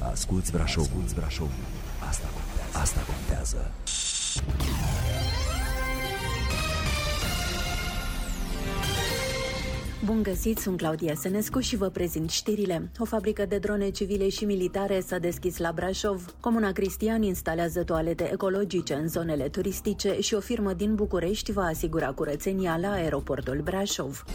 Asculți Brașovul. Asta contează. Bun găsit, sunt Claudia Sănescu și vă prezint știrile. O fabrică de drone civile și militare s-a deschis la Brașov. Comuna Cristian instalează toalete ecologice în zonele turistice și o firmă din București va asigura curățenia la aeroportul Brașov.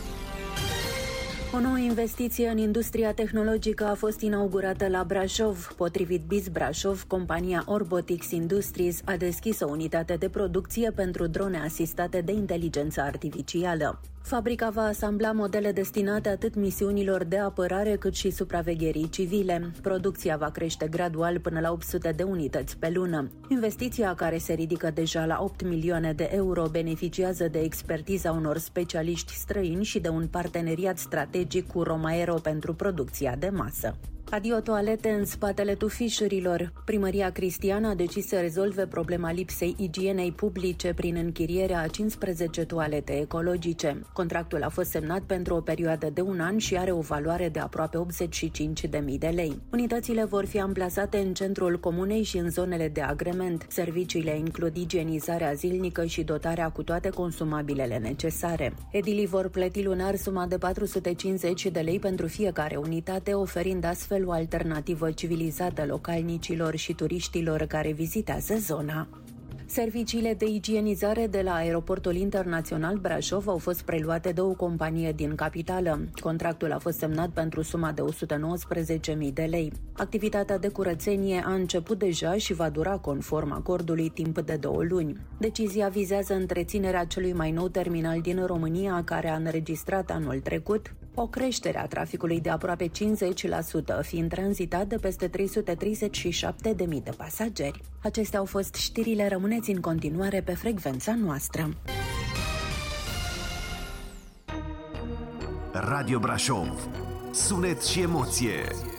O nouă investiție în industria tehnologică a fost inaugurată la Brașov. Potrivit Biz Brașov, compania Orbotics Industries a deschis o unitate de producție pentru drone asistate de inteligență artificială. Fabrica va asambla modele destinate atât misiunilor de apărare cât și supravegherii civile. Producția va crește gradual până la 800 de unități pe lună. Investiția, care se ridică deja la 8 milioane de euro, beneficiază de expertiza unor specialiști străini și de un parteneriat strategic cu Romaero pentru producția de masă. Adio toalete în spatele tufișurilor. Primăria Cristian a decis să rezolve problema lipsei igienei publice prin închirierea a 15 toalete ecologice. Contractul a fost semnat pentru o perioadă de 1 an și are o valoare de aproape 85.000 de lei. Unitățile vor fi amplasate în centrul comunei și în zonele de agrement. Serviciile includ igienizarea zilnică și dotarea cu toate consumabilele necesare. Edilii vor plăti lunar suma de 450 de lei pentru fiecare unitate, oferind astfel o alternativă civilizată localnicilor și turiștilor care vizitează zona. Serviciile de igienizare de la Aeroportul Internațional Brașov au fost preluate de o companie din capitală. Contractul a fost semnat pentru suma de 119.000 de lei. Activitatea de curățenie a început deja și va dura conform acordului timp de 2 luni. Decizia vizează întreținerea celui mai nou terminal din România, care a înregistrat anul trecut o creștere a traficului de aproape 50%, fiind tranzitat de peste 337.000 de pasageri. Acestea au fost știrile, rămâneți în continuare pe frecvența noastră. Radio Brașov. Sunet și emoție.